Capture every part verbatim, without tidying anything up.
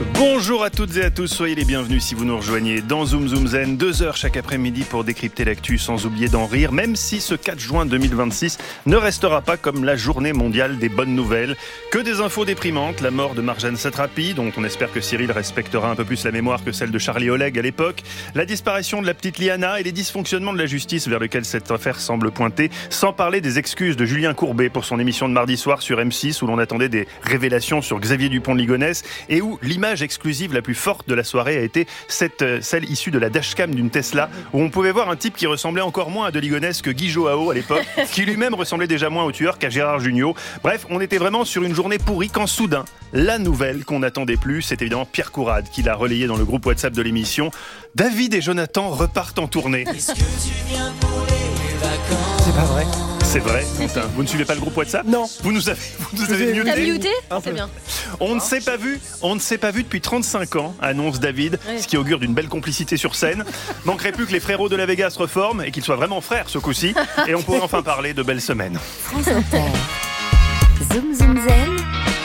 Bonjour à toutes et à tous, soyez les bienvenus si vous nous rejoignez dans Zoom Zoom Zen, deux heures chaque après-midi pour décrypter l'actu sans oublier d'en rire, même si ce quatre juin deux mille vingt-six ne restera pas comme la journée mondiale des bonnes nouvelles. Que des infos déprimantes, la mort de Marjane Satrapi, dont on espère que Cyril respectera un peu plus la mémoire que celle de Charlie Oleg à l'époque, la disparition de la petite Liana et les dysfonctionnements de la justice vers lesquels cette affaire semble pointer, sans parler des excuses de Julien Courbet pour son émission de mardi soir sur M six où l'on attendait des révélations sur Xavier Dupont de Ligonnès et où l'image exclusive la plus forte de la soirée a été cette, celle issue de la dashcam d'une Tesla où on pouvait voir un type qui ressemblait encore moins à de Ligonnès que Guy Joao à l'époque, qui lui-même ressemblait déjà moins au tueur qu'à Gérard Jugnot. Bref, on était vraiment sur une journée pourrie quand soudain, la nouvelle qu'on n'attendait plus, c'est évidemment Pierre Courade qui l'a relayé dans le groupe WhatsApp de l'émission. David et Jonathan repartent en tournée. Est-ce que tu viens pour les vacances ? C'est pas vrai. C'est vrai, Quentin. Vous ne suivez pas le groupe WhatsApp ? Non. Vous nous avez, vous nous avez muté. T'as muté ? C'est bien. On ne s'est pas vu, on ne s'est pas vu depuis trente-cinq ans, annonce David, oui. Ce qui augure d'une belle complicité sur scène. Manquerait plus que les frérots de la Vega se reforment et qu'ils soient vraiment frères ce coup-ci. Et on pourrait enfin parler de belles semaines. France Inter. Zoom Zoom Zen.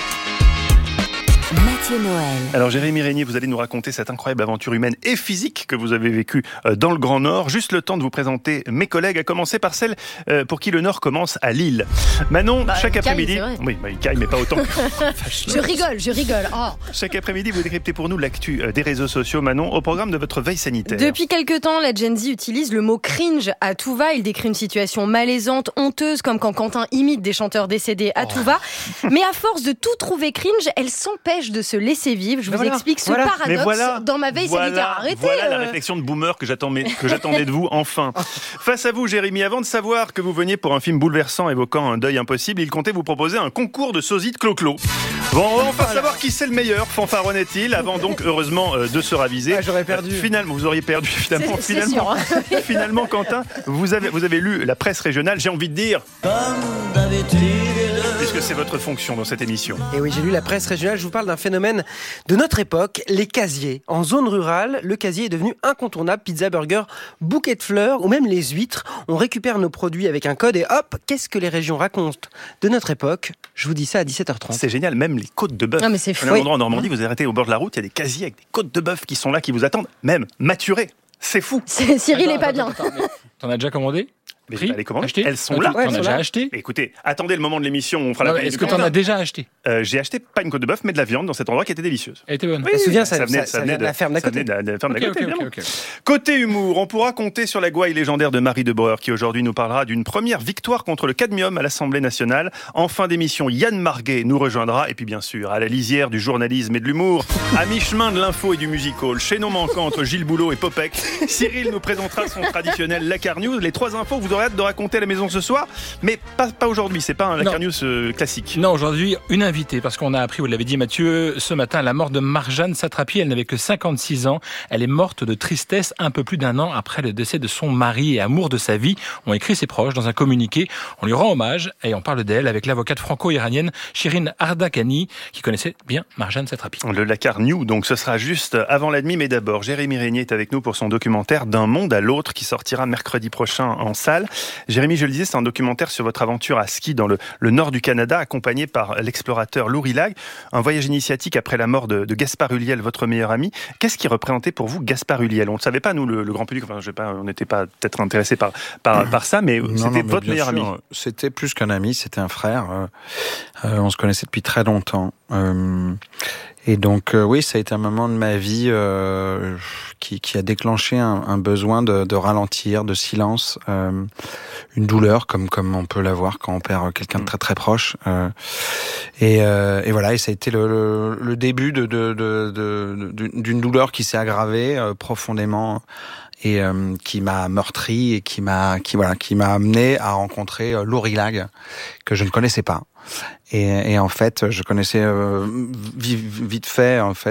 Mathieu Noël. Alors Jérémy Régnier, vous allez nous raconter cette incroyable aventure humaine et physique que vous avez vécue dans le Grand Nord. Juste le temps de vous présenter mes collègues, à commencer par celle pour qui le Nord commence à Lille. Manon, bah, chaque après-midi... Caille, oui, bah, il caille, mais pas autant que... je rigole, je rigole. Oh. Chaque après-midi, vous décryptez pour nous l'actu des réseaux sociaux. Manon, au programme de votre veille sanitaire. Depuis quelque temps, la Gen Z utilise le mot cringe à tout va. Il décrit une situation malaisante, honteuse, comme quand Quentin imite des chanteurs décédés à oh. tout va. Mais à force de tout trouver cringe, elle s'empêche de se laisser vivre. Je vous voilà, explique ce voilà. paradoxe voilà, dans ma veille voilà, sanitaire. Arrêtez Voilà euh... la réflexion de boomer que j'attendais, que j'attendais de vous, enfin. Face à vous, Jérémy, avant de savoir que vous veniez pour un film bouleversant évoquant un deuil impossible, il comptait vous proposer un concours de sosie de clo-clo. Bon, on va enfin voilà. savoir qui c'est le meilleur, fanfaronnait-il, avant donc, heureusement, euh, de se raviser. Ah, j'aurais perdu. Euh, finalement, vous auriez perdu, finalement. C'est, finalement, c'est sûr, hein. Finalement, Quentin, vous avez, vous avez lu la presse régionale, j'ai envie de dire... Puisque c'est votre fonction dans cette émission. Et oui, j'ai lu la presse régionale, je vous parle d'un phénomène de notre époque, les casiers. En zone rurale, le casier est devenu incontournable, pizza, burger, bouquet de fleurs ou même les huîtres. On récupère nos produits avec un code et hop, qu'est-ce que les régions racontent de notre époque ? Je vous dis ça à dix-sept heures trente. C'est génial, même les côtes de bœuf. Non mais c'est fou. Un endroit en Normandie, vous arrêtez au bord de la route, il y a des casiers avec des côtes de bœuf qui sont là, qui vous attendent, même maturées. C'est fou. C'est, Cyril est pas bien. Attends, attends, t'en as déjà commandé ? Mais je vais aller commander. Acheté. Elles sont okay. là. Ouais, t'en as déjà acheté ? Écoutez, attendez le moment de l'émission où on fera non, la Est-ce que t'en as déjà acheté ? euh, J'ai acheté pas une côte de bœuf, mais de la viande dans cet endroit qui était délicieuse. Elle était bonne. Oui, je me souviens, ça, ça venait, ça, ça ça venait de la ferme d'à côté. Ça venait de la ferme d'à okay, côté, okay, évidemment. Okay, okay. Côté humour, on pourra compter sur la gouaille légendaire de Marie de Breur qui aujourd'hui nous parlera d'une première victoire contre le cadmium à l'Assemblée nationale. En fin d'émission, Yann Marguet nous rejoindra. Et puis bien sûr, à la lisière du journalisme et de l'humour, à mi-chemin de l'info et du musical, chaînon manquant entre Gilles Boulot et Popek, Cyril nous présentera son traditionnel Lakar News. Les trois infos que vous aurez hâte de raconter à la maison ce soir. Mais pas, pas aujourd'hui, c'est pas un Lakar News euh, classique. Non, aujourd'hui, une invitée, parce qu'on a appris, vous l'avez dit Mathieu, ce matin, la mort de Marjane Satrapi. Elle n'avait que cinquante-six ans. Elle est morte de tristesse un peu plus d'un an après le décès de son mari et amour de sa vie. Ont écrit ses proches dans un communiqué. On lui rend hommage et on parle d'elle avec l'avocate franco-iranienne Shirin Ardakani, qui connaissait bien Marjane Satrapi. Le Lakar News, donc ce sera juste avant la demi, mais d'abord, Jérémy Régnier est avec nous pour son documentaire D'un monde à l'autre qui sortira mercredi prochain en salle. Jérémy, je le disais, c'est un documentaire sur votre aventure à ski dans le, le nord du Canada, accompagné par l'explorateur Lourilag. Un voyage initiatique après la mort de, de Gaspard Ulliel, votre meilleur ami. Qu'est-ce qui représentait pour vous Gaspard Ulliel ? On ne le savait pas, nous, le, le grand public. Enfin, je sais pas, on n'était pas peut-être intéressé par, par, par ça, mais non, c'était non, mais votre meilleur sûr, ami. C'était plus qu'un ami, c'était un frère. Euh, euh, on se connaissait depuis très longtemps. Euh, Et donc euh, oui, ça a été un moment de ma vie euh, qui, qui a déclenché un, un besoin de, de ralentir, de silence, euh, une douleur comme comme on peut l'avoir quand on perd quelqu'un de très très proche. Euh, et, euh, et voilà, et ça a été le, le, le début de, de, de, de, de d'une douleur qui s'est aggravée euh, profondément et euh, qui m'a meurtri et qui m'a qui voilà qui m'a amené à rencontrer euh, Lourilag que je ne connaissais pas. Et, et en fait, je connaissais euh, vite fait en fait.